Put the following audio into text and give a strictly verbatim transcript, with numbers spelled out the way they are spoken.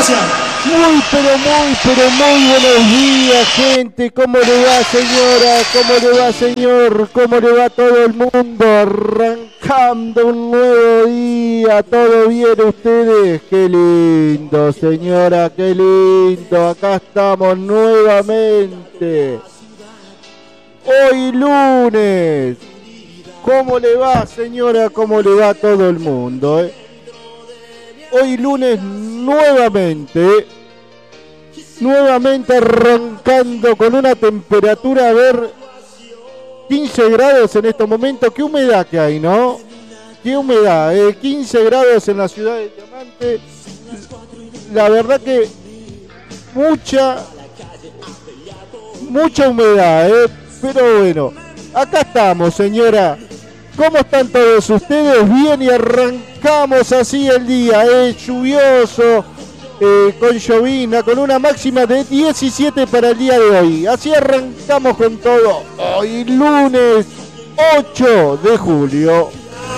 gracias. Muy, pero muy, pero muy buenos días, gente. ¿Cómo le va, señora? ¿Cómo le va, señor? ¿Cómo le va a todo el mundo? Arrancando un nuevo día. ¿Todo bien ustedes? Qué lindo, señora, qué lindo. Acá estamos nuevamente. Hoy lunes. ¿Cómo le va, señora? ¿Cómo le va a todo el mundo? Eh? Hoy lunes nuevamente, nuevamente arrancando con una temperatura, a ver, quince grados en estos momentos. Qué humedad que hay, ¿no? Qué humedad, eh? quince grados en la ciudad de Diamante. La verdad que mucha, mucha humedad, ¿eh? Pero bueno, acá estamos, señora. ¿Cómo están todos ustedes? Bien, y arrancamos así el día, ¿eh? Lluvioso, eh, con llovina, con una máxima de diecisiete para el día de hoy. Así arrancamos con todo. Hoy lunes ocho de julio.